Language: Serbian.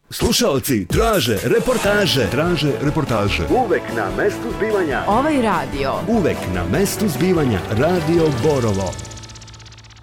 Slušaoci traže reportaže. Uvek na mestu zbivanja. Ovaj radio. Uvek na mestu zbivanja. Radio Borovo.